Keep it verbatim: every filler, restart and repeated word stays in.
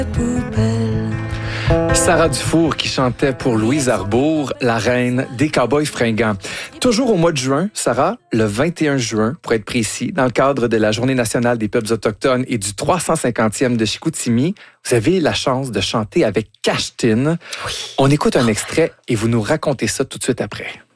Sarah Dufour qui chantait pour Louise Arbour, la reine des cowboys fringants. Toujours au mois de juin, Sarah, le vingt et un juin, pour être précis, dans le cadre de la Journée nationale des peuples autochtones et du trois cent cinquantième de Chicoutimi, vous avez la chance de chanter avec Cash Tin. Oui. On écoute un extrait et vous nous racontez ça tout de suite après.